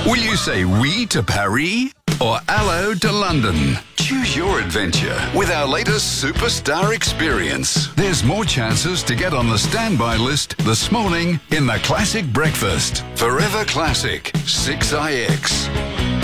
Will you say oui to Paris or hello to London? Choose your adventure with our latest superstar experience. There's more chances to get on the standby list this morning in the Classic Breakfast. Forever Classic 6IX.